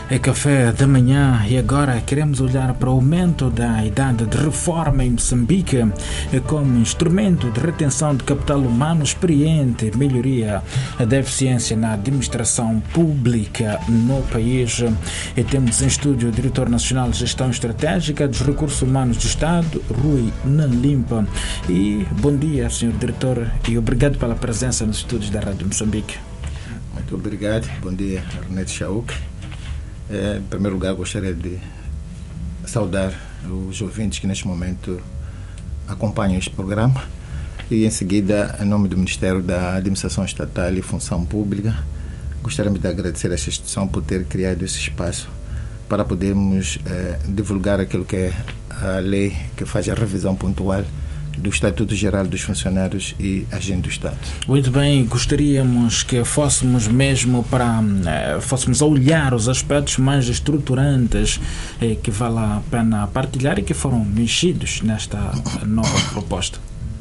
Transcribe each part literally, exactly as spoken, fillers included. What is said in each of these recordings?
É café da manhã e agora queremos olhar para o aumento da idade de reforma em Moçambique como instrumento de retenção de capital humano experiente e melhoria da eficiência na administração pública no país. E temos em estúdio o Diretor Nacional de Gestão Estratégica dos Recursos Humanos do Estado, Rui Nalimpa. E bom dia, senhor Diretor, e obrigado pela presença nos estúdios da Rádio Moçambique. Muito obrigado. Bom dia, Ernesto Chauk. É, em primeiro lugar, gostaria de saudar os ouvintes que neste momento acompanham este programa e, em seguida, em nome do Ministério da Administração Estatal e Função Pública, gostaríamos de agradecer a esta instituição por ter criado esse espaço para podermos é, divulgar aquilo que é a lei que faz a revisão pontual do Estatuto Geral dos Funcionários e Agentes do Estado. Muito bem, gostaríamos que fôssemos mesmo para eh, fôssemos a olhar os aspectos mais estruturantes eh, que vale a pena partilhar e que foram mexidos nesta nova proposta.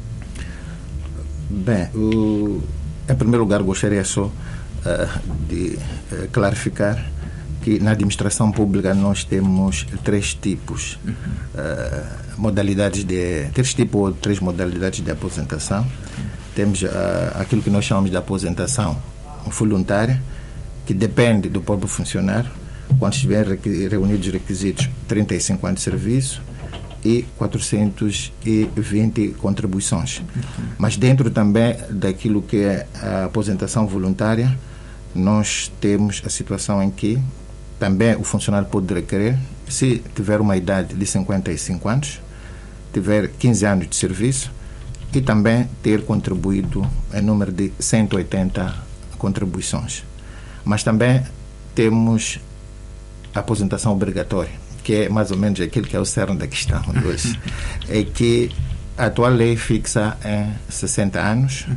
Bem, o, em primeiro lugar gostaria só uh, de uh, clarificar que na administração pública nós temos três tipos, uhum. uh, modalidades de três tipos ou três modalidades de aposentação. Uhum. Temos uh, aquilo que nós chamamos de aposentação voluntária, que depende do próprio funcionário, quando estiver reunidos os requisitos trinta e cinco anos de serviço e quatrocentas e vinte contribuições. Uhum. Mas dentro também daquilo que é a aposentação voluntária, nós temos a situação em que também o funcionário pode requerer, se tiver uma idade de cinquenta e cinco anos, tiver quinze anos de serviço e também ter contribuído em número de cento e oitenta contribuições. Mas também temos a aposentação obrigatória, que é mais ou menos aquilo que é o cerne da questão de hoje. É que a atual lei fixa em sessenta anos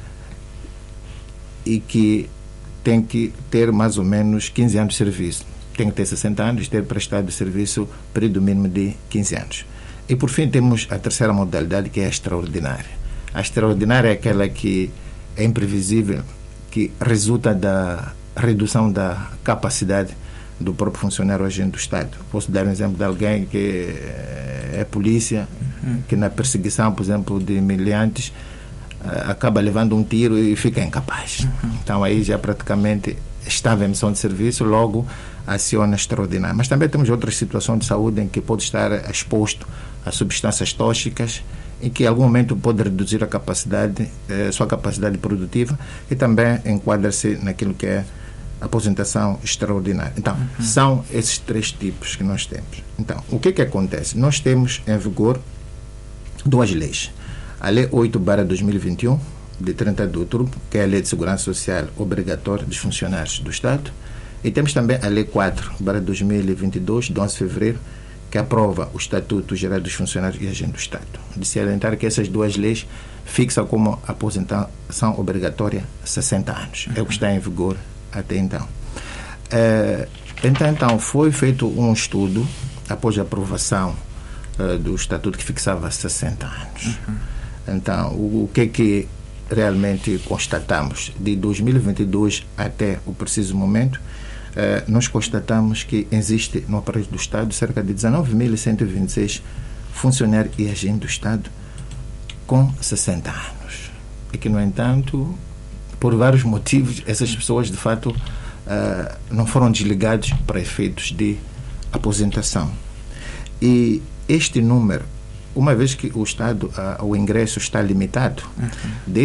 e que tem que ter mais ou menos quinze anos de serviço. Tem que ter sessenta anos e ter prestado serviço período mínimo de quinze anos. E, por fim, temos a terceira modalidade, que é a extraordinária. A extraordinária é aquela que é imprevisível, que resulta da redução da capacidade do próprio funcionário agente do Estado. Posso dar um exemplo de alguém que é polícia, que na perseguição, por exemplo, de meliantes, acaba levando um tiro e fica incapaz. Então, aí já praticamente estava em missão de serviço, logo aciona extraordinário. Mas também temos outras situações de saúde em que pode estar exposto a substâncias tóxicas, em que em algum momento pode reduzir a capacidade, eh, sua capacidade produtiva, e também enquadra-se naquilo que é aposentação extraordinária. Então, uhum. são esses três tipos que nós temos. Então, o que que acontece? Nós temos em vigor duas leis. A Lei oito barra dois mil e vinte e um, de trinta de outubro, que é a Lei de Segurança Social Obrigatória dos Funcionários do Estado, e temos também a Lei quatro barra dois mil e vinte e dois, de onze de fevereiro, que aprova o Estatuto Geral dos Funcionários e Agentes do Estado. De se alientar que essas duas leis fixam como aposentação obrigatória sessenta anos. É o que está em vigor até então. É, então, então, foi feito um estudo, após a aprovação uh, do Estatuto, que fixava sessenta anos. Uhum. Então, o, o que é que realmente constatamos? De dois mil e vinte e dois até o preciso momento, eh, nós constatamos que existe no aparelho do Estado cerca de dezenove mil cento e vinte e seis funcionários e agentes do Estado com sessenta anos. E que, no entanto, por vários motivos, essas pessoas, de fato, eh, não foram desligadas para efeitos de aposentação. E este número, uma vez que o Estado, uh, o ingresso está limitado, uhum.